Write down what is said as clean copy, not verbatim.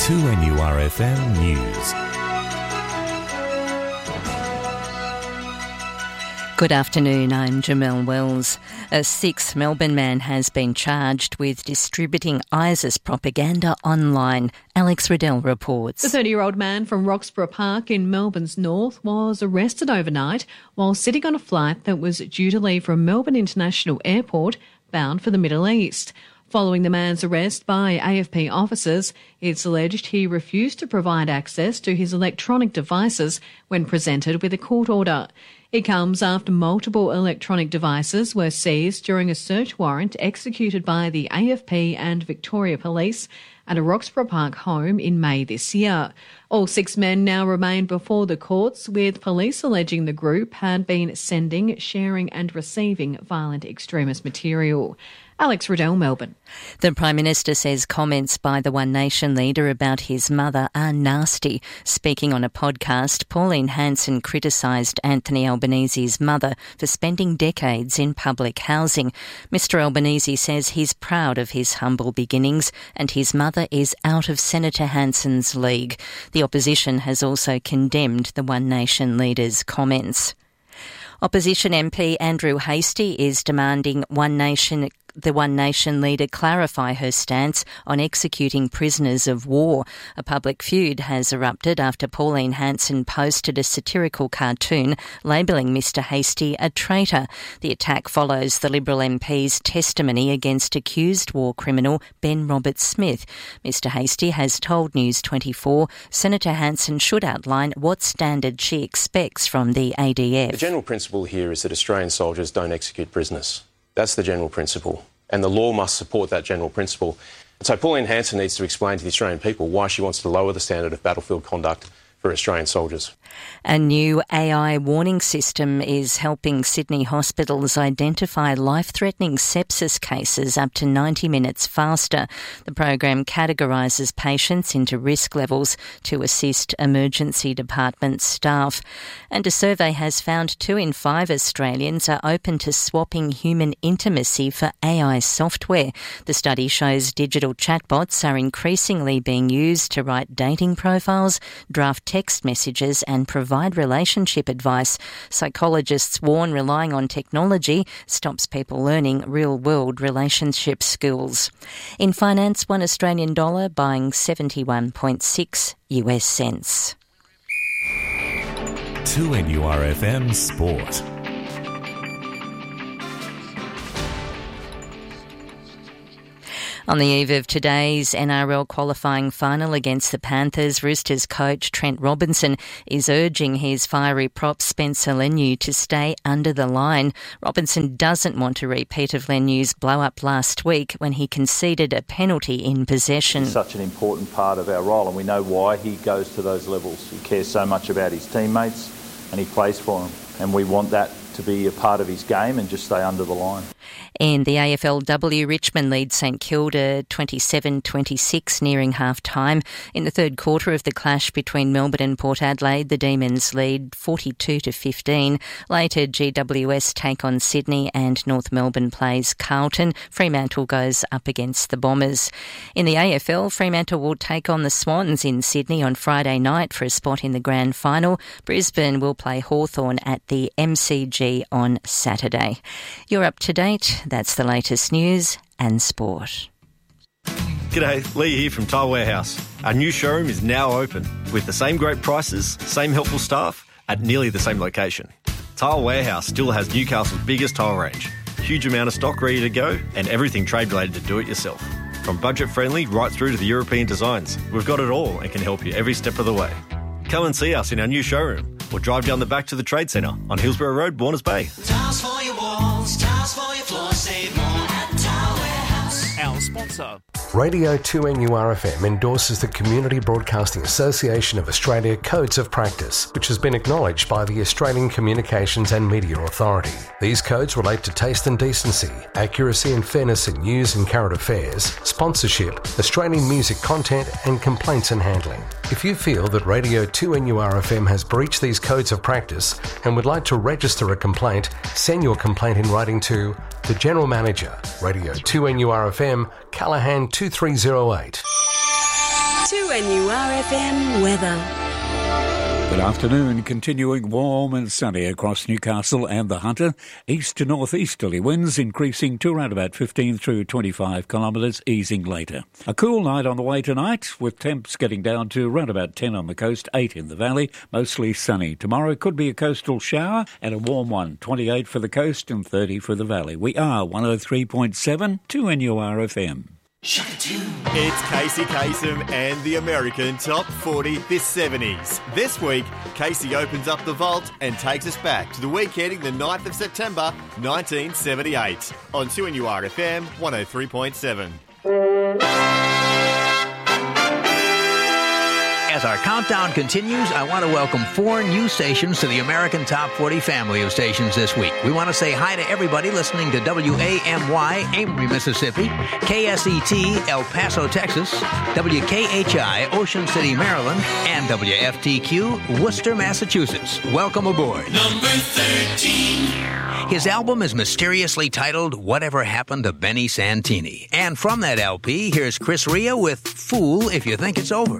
2NURFM News. Good afternoon, I'm Jamelle Wells. A sixth Melbourne man has been charged with distributing ISIS propaganda online. Alex Riddell reports. The 30-year-old man from Roxburgh Park in Melbourne's north was arrested overnight while sitting on a flight that was due to leave from Melbourne International Airport bound for the Middle East. Following the man's arrest by AFP officers, it's alleged he refused to provide access to his electronic devices when presented with a court order. It comes after multiple electronic devices were seized during a search warrant executed by the AFP and Victoria Police at a Roxburgh Park home in May this year. All six men now remain before the courts, with police alleging the group had been sending, sharing and receiving violent extremist material. Alex Riddell, Melbourne. The Prime Minister says comments by the One Nation leader about his mother are nasty. Speaking on a podcast, Pauline Hanson criticised Anthony Albanese's mother for spending decades in public housing. Mr Albanese says he's proud of his humble beginnings and his mother is out of Senator Hanson's league. The opposition has also condemned the One Nation leader's comments. Opposition MP Andrew Hastie is demanding the One Nation leader clarify her stance on executing prisoners of war. A public feud has erupted after Pauline Hanson posted a satirical cartoon labelling Mr Hastie a traitor. The attack follows the Liberal MP's testimony against accused war criminal Ben Roberts-Smith. Mr Hastie has told News 24 Senator Hanson should outline what standard she expects from the ADF. The general principle here is that Australian soldiers don't execute prisoners. That's the general principle, and the law must support that general principle. So Pauline Hanson needs to explain to the Australian people why she wants to lower the standard of battlefield conduct for Australian soldiers. A new AI warning system is helping Sydney hospitals identify life-threatening sepsis cases up to 90 minutes faster. The program categorises patients into risk levels to assist emergency department staff. And a survey has found 2 in 5 Australians are open to swapping human intimacy for AI software. The study shows digital chatbots are increasingly being used to write dating profiles, draft text messages and provide relationship advice. Psychologists warn relying on technology stops people learning real-world relationship skills. In finance, $1 Australian dollar buying 71.6 US cents. 2NURFM Sport. On the eve of today's NRL qualifying final against the Panthers, Roosters coach Trent Robinson is urging his fiery prop Spencer Leniu to stay under the line. Robinson doesn't want a repeat of Leniu's blow-up last week when he conceded a penalty in possession. He's such an important part of our role and we know why he goes to those levels. He cares so much about his teammates and he plays for them, and we want that to be a part of his game and just stay under the line. In the AFLW, Richmond leads St Kilda 27-26 nearing half-time. In the third quarter of the clash between Melbourne and Port Adelaide, the Demons lead 42-15. Later, GWS take on Sydney and North Melbourne plays Carlton. Fremantle goes up against the Bombers. In the AFL, Fremantle will take on the Swans in Sydney on Friday night for a spot in the grand final. Brisbane will play Hawthorn at the MCG on Saturday. You're up to date. That's the latest news and sport. G'day, Lee here from Tile Warehouse. Our new showroom is now open with the same great prices, same helpful staff at nearly the same location. Tile Warehouse still has Newcastle's biggest tile range, huge amount of stock ready to go and everything trade related to do it yourself. From budget friendly right through to the European designs, we've got it all and can help you every step of the way. Come and see us in our new showroom or drive down the back to the Trade Centre on Hillsborough Road, Warners Bay. Tiles for your walls, tiles for your floor, save more at Tile Warehouse. Our sponsor. Radio 2NURFM endorses the Community Broadcasting Association of Australia Codes of Practice, which has been acknowledged by the Australian Communications and Media Authority. These codes relate to taste and decency, accuracy and fairness in news and current affairs, sponsorship, Australian music content and complaints and handling. If you feel that Radio 2NURFM has breached these codes of practice and would like to register a complaint, send your complaint in writing to the General Manager, Radio 2NURFM, Callaghan 2308. 2NURFM weather. Good afternoon. Continuing warm and sunny across Newcastle and the Hunter. East to northeasterly winds increasing to around about 15 through 25 kilometres, easing later. A cool night on the way tonight, with temps getting down to around about 10 on the coast, 8 in the valley, mostly sunny. Tomorrow could be a coastal shower and a warm one, 28 for the coast and 30 for the valley. We are 103.7 2NURFM. It's Casey Kasem and the American Top 40 this 70s. This week, Casey opens up the vault and takes us back to the week ending the 9th of September 1978 on 2NURFM 103.7. As our countdown continues, I want to welcome 4 new stations to the American Top 40 family of stations this week. We want to say hi to everybody listening to WAMY, Amory, Mississippi, KSET, El Paso, Texas, WKHI, Ocean City, Maryland, and WFTQ, Worcester, Massachusetts. Welcome aboard. Number 13. His album is mysteriously titled Whatever Happened to Benny Santini. And from that LP, here's Chris Rea with Fool If You Think It's Over.